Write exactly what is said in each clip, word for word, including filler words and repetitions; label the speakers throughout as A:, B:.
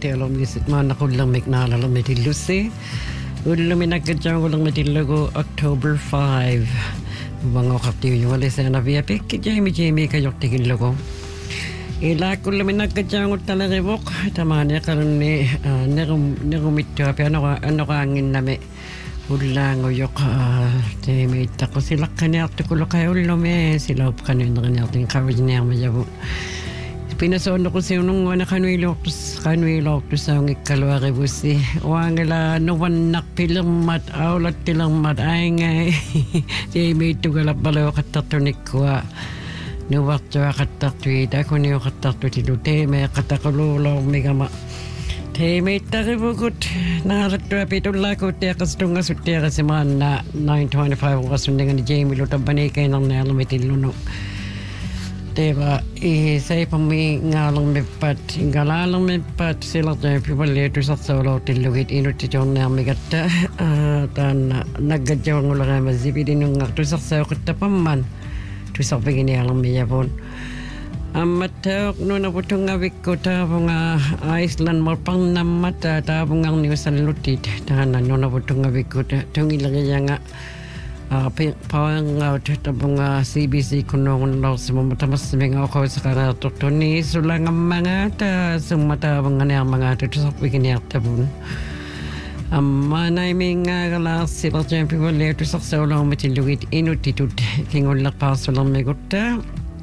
A: telo misit mana kullang miknala lang mitilusi. Ulang minagkadyang ulang mitilugo October fifth. Mga kaptiyo yung alisa na via pick, Jamie Jamie kayok tigil logo. Ila kulang minagkadyang utalagibok. Tamanya karon ni nerumito pa ano ano kangin nami. Ulang uyok Jamie tako sila kanya tukulo kayo lume sila kanin kanya ting coverage niya mayabu. Pinasono ko siya nung na kanuilok kanuilok sa ang ikalawari busi. Wangala nuwan nakpilang mat aulat tilang mat ay ngay. Di may tugalap balaw katatonik ko. Nuwak siya katatwid. Ako niyo katatwid ito. Te may katakululaw may gama. Te may takibugot. Naratwa pitula ko. Te kastunga sutia kasi man na nine twenty-five ko kasundingan ni Jamie Lutabani kayo ng nalamit ilunok. Diba, isay pa may ngalang mipat, ingalalang mipat sila tayo pipalito sa solo tilugit ino titong na migata tan naggadyaw ng ulang ay mazibidin yung ngakto sa sayo katapaman to sa paginialang miyapon. Ang matawag no na po itong awik ko tapong Iceland mo pang namata tapong ang niyo sa lutit tahanan no na po itong awik ko itong ilagay nga Uh, pawang out tabong uh, C B C kunong law sa matamas mga ako sa karatok to ni sulang ang mga ta sumatabang nga ang mga ta sa pagkiniyak tabon ang manay mga galas sila dyan piwala ito sa saulang matilugit inutitut kingulak pa sa lang megota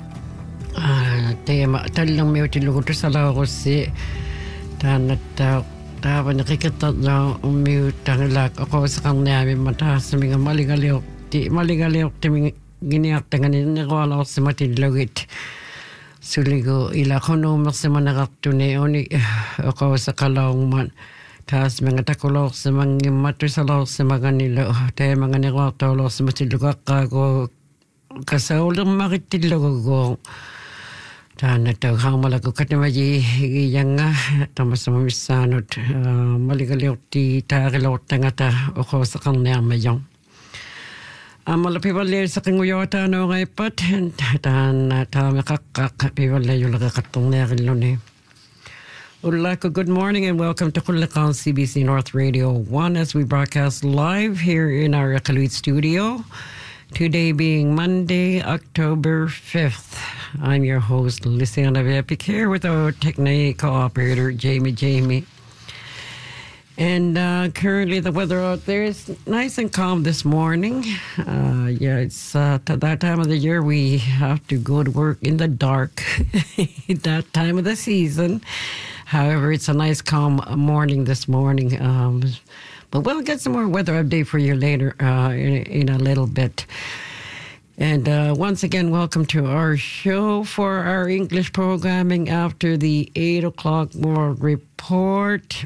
A: tema talang may utilugot sa lago si tanat Tapa nakikita na umiyutang lag ako sa kanya may mata sa mga maligaliok ti maligaliok ti mga giniakta nga nilawalaw sa matilogit suligo ila ko numak sa manakakto ni oni ako sa kalawang man tas mga takulok sa mga matusalaw sa mga nilo tayo mga nilawalaw sa matilogak ako kasaulang makitilog ko Tana tau hang malaku katamaji yang tamas mamisanot maligaliok ti tarilot tangata oko sa kanya mayong. Amalapi wala sa kanguyota no ngay pat tan ta makakak piwala yung lagakatong narilo ni. Ulako, good morning and welcome to Kulakan C B C North Radio one as we broadcast live here in our Kaluit studio. Today being Monday, October fifth. I'm your host, Luciana Vepik, here with our technique co-operator, Jamie Jamie. And uh, currently the weather out there is nice and calm this morning. Uh, yeah, it's uh, at that time of the year we have to go to work in the dark that time of the season. However, it's a nice calm morning this morning. Um, but we'll get some more weather update for you later uh, in, in a little bit. And uh, once again, welcome to our show for our English programming after the eight o'clock World Report.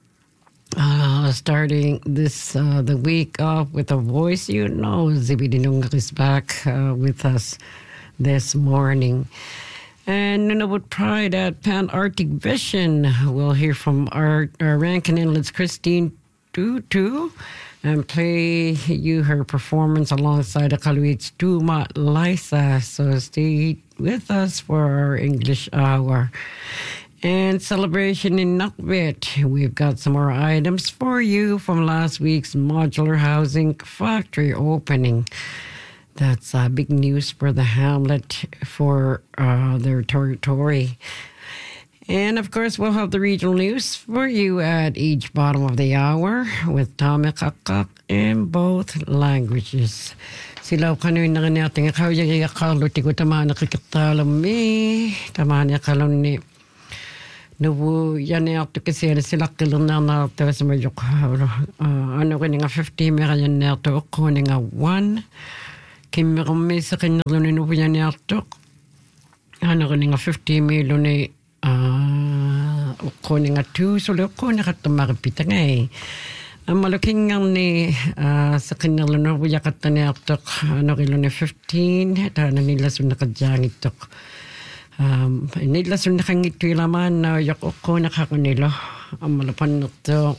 A: Uh, starting this uh, the week off with a voice, you know, Zibidinung is back uh, with us this morning. And you know, with pride at Pan Arctic Vision, we'll hear from our, our Rankin Inlet's Christine Tutu and play you her performance alongside the Kaluit's Tuma Liza. So stay with us for our English hour. And celebration in Nutbit. We've got some more items for you from last week's modular housing factory opening. That's uh, big news for the hamlet, for uh, their territory. And, of course, we'll have the regional news for you at each bottom of the hour with Tame Kakak in both languages. Sila kanu na natin ikaw yung ikakalo tigo tama nakikitalam me tama niya kalon ni nubu yan niya ito kasi sila kilon na nato sa medyo ano ko nga fifty mera yan nato ko nga one kim kami sa kanya nubu yan niya ito ano ko nga fifty milo ni Ah, uh, ko nga two so lo ko na katamagpita nga eh. Ang malaking nga ni uh, sa kanila no buya katanya tok ano kilo ni fifteen ta na nila sun nakadyang itok. Um nila sun nakangito laman na yak ko nakakunilo. Ang malapan to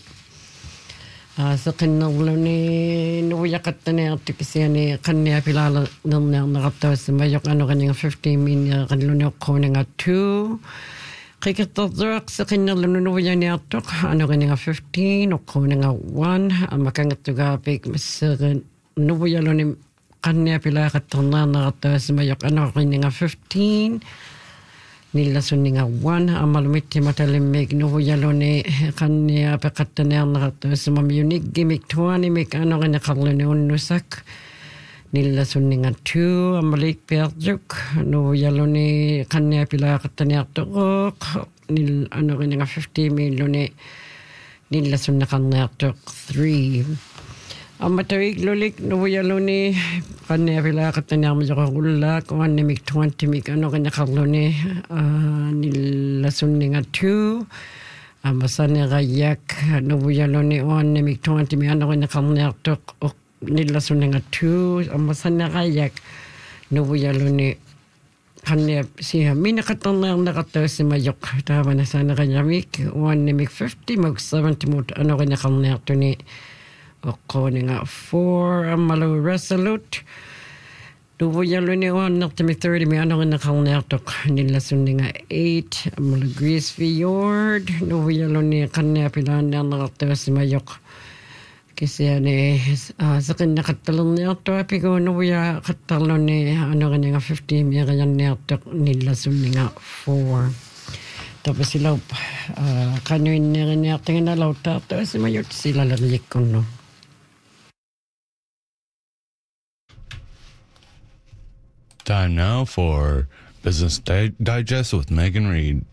A: uh, sa kanila ni no buya katanya tok kasi ni kanya pilala nang nakataw sa mayok ano kanya fifteen min kanilo ni ko nga two Qikittartuaq seqinnarlununuvianiartoq anuqininga fifteen uqquuninga one amakangattugaapik masseeqin nuvialuni qanniapilaaqattarnaarnaqartaasimayoq anuqininga fifteen nillasunninga one amalumittimatalimmiik nuvialuni qanniapeqattaniarnaqartaasimaami uniggimik tuanimik anuqiniqarluni unnusak nillasunninga two amalikpiartuk nuvialuni qanniapilaaqattaniartoq nil anuqininga fifty milluni nillasunneqarniartoq three ammataviglulik nuvialuni qanniapilaaqattaniarmijoqarullaak uannimik twenty-mik anuqiniqarluni nillasunninga two amasaneqayyak nuvialuni uannimik twenty-mik anuqiniqarniartoq nillasunninga two amasaneqayyak nuvialuni qannia siha minaqattarnearneqartaassimajoq taavanasaneqayamik uannimik fifty muk seventy mut anuqiniqarniartuni oqquuninga four amalu resolute nuvialuni uannertimi thirty mi anuqiniqarniartoq nillasunninga eight amalu Grease Fjord nuvialuni qanniapilaannearneqartaassimajoq kisiani seqinnaqattalerniartuapiguunuia qattarluni anuqiniga fifty miaqajanniartoq nillasunninga four tapasilup qanuinneeriniartinganalauttaartuasimayut silaleriikkunnu.
B: Time now for Business Di- Digest with Megan Reed.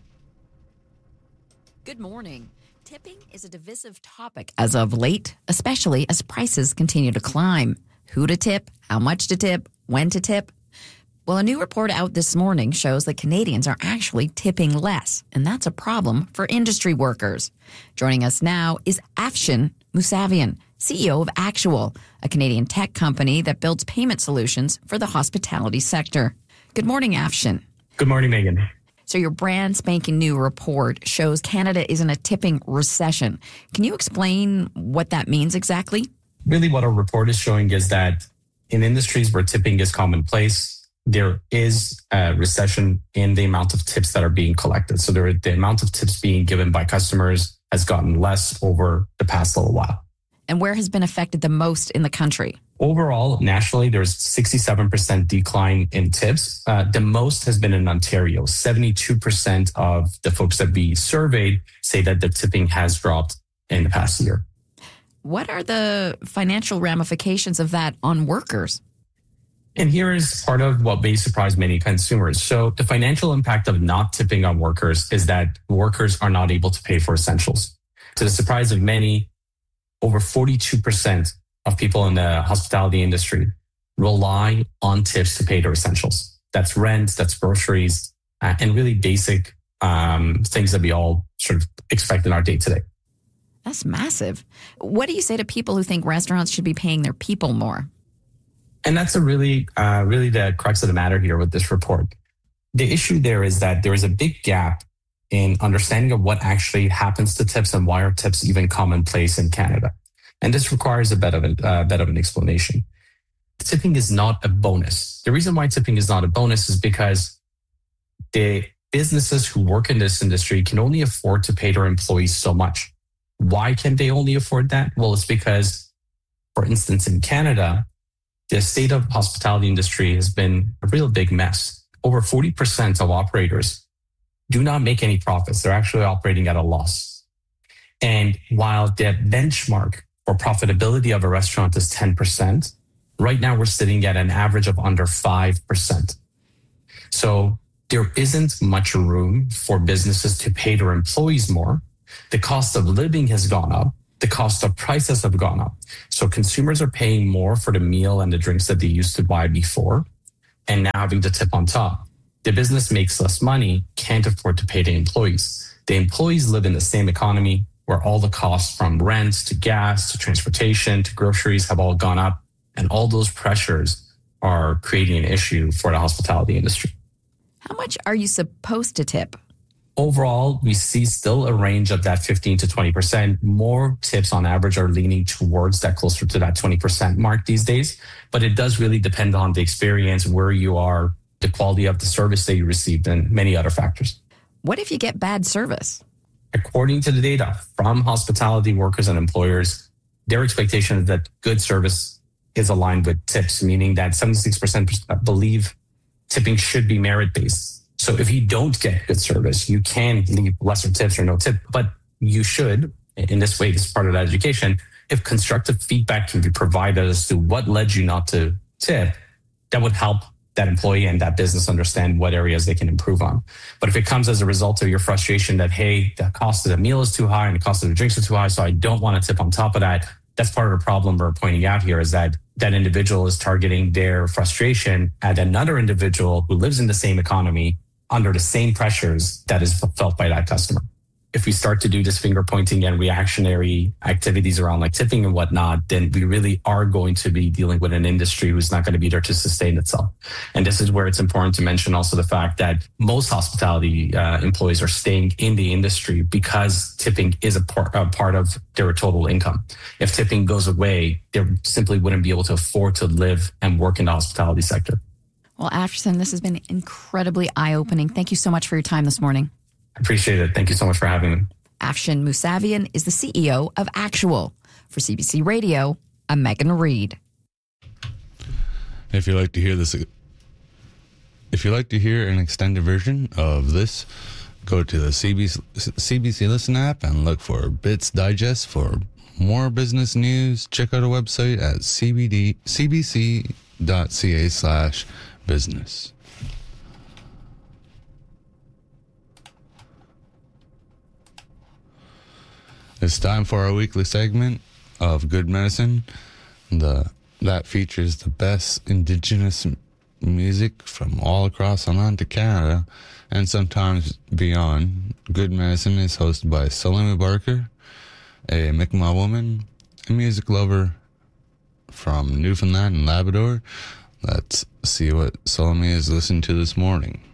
C: Good morning. Tipping is a divisive topic as of late, especially as prices continue to climb. Who to tip, how much to tip, when to tip. Well, a new report out this morning shows that Canadians are actually tipping less, and that's a problem for industry workers. Joining us now is Afshin Mousavian, C E O of Actual, a Canadian tech company that builds payment solutions for the hospitality sector. Good morning, Afshin.
D: Good morning, Megan.
C: So your brand spanking new report shows Canada is in a tipping recession. Can you explain what that means exactly?
D: Really what our report is showing is that in industries where tipping is commonplace, there is a recession in the amount of tips that are being collected. So there, the amount of tips being given by customers has gotten less over the past little while.
C: And where has been affected the most in the country?
D: Overall, nationally, there's sixty-seven percent decline in tips. Uh, the most has been in Ontario. seventy-two percent of the folks that we surveyed say that the tipping has dropped in the past year.
C: What are the financial ramifications of that on workers?
D: And here is part of what may surprise many consumers. So the financial impact of not tipping on workers is that workers are not able to pay for essentials. To the surprise of many, over forty-two percent of people in the hospitality industry rely on tips to pay their essentials. That's rent, that's groceries, uh, and really basic um, things that we all sort of expect in our day-to-day.
C: That's massive. What do you say to people who think restaurants should be paying their people more?
D: And that's a really, uh, really the crux of the matter here with this report. The issue there is that there is a big gap in understanding of what actually happens to tips and why are tips even commonplace in Canada. And this requires a bit of, a uh, bit of an explanation. Tipping is not a bonus. The reason why tipping is not a bonus is because the businesses who work in this industry can only afford to pay their employees so much. Why can they only afford that? Well, it's because, for instance, in Canada, the state of hospitality industry has been a real big mess. Over forty percent of operators do not make any profits. They're actually operating at a loss. And while the benchmark for profitability of a restaurant is ten percent, right now we're sitting at an average of under five percent. So there isn't much room for businesses to pay their employees more. The cost of living has gone up. The cost of prices have gone up. So consumers are paying more for the meal and the drinks that they used to buy before, and now having to tip on top. The business makes less money, can't afford to pay the employees. The employees live in the same economy where all the costs from rent to gas to transportation to groceries have all gone up, and all those pressures are creating an issue for the hospitality industry.
C: How much are you supposed to tip?
D: Overall, we see still a range of that fifteen to twenty percent. More tips on average are leaning towards that, closer to that twenty percent mark these days. But it does really depend on the experience, where you are, the quality of the service that you received, and many other factors.
C: what if you get bad service?
D: According to the data from hospitality workers and employers, their expectation is that good service is aligned with tips, meaning that seventy-six percent believe tipping should be merit-based. So if you don't get good service, you can leave lesser tips or no tip, but you should, in this way, this is part of that education, if constructive feedback can be provided as to what led you not to tip, that would help that employee and that business understand what areas they can improve on. But if it comes as a result of your frustration that, hey, the cost of the meal is too high and the cost of the drinks are too high, so I don't want to tip on top of that, that's part of the problem we're pointing out here, is that that individual is targeting their frustration at another individual who lives in the same economy under the same pressures that is felt by that customer. If we start to do this finger pointing and reactionary activities around like tipping and whatnot, then we really are going to be dealing with an industry who's not going to be there to sustain itself. And this is where it's important to mention also the fact that most hospitality uh, employees are staying in the industry because tipping is a, par- a part of their total income. If tipping goes away, they simply wouldn't be able to afford to live and work in the hospitality sector.
C: Well, Afshin, this has been incredibly eye-opening. Thank you so much for your time this morning.
D: I appreciate it. Thank you so much for having me.
C: Afshin Mousavian is the C E O of Actual. For C B C Radio, I'm Megan Reed.
B: If you like to hear this, if you like to hear an extended version of this, go to the C B C, C B C Listen app and look for Bits Digest for more business news. Check out our website at c b d c b c dot c a slash business. It's time for our weekly segment of Good Medicine. The that features the best Indigenous m- music from all across Atlantic Canada and sometimes beyond. Good Medicine is hosted by Salome Barker, a Mi'kmaq woman, a music lover from Newfoundland and Labrador. Let's see what Salome is listening to this morning.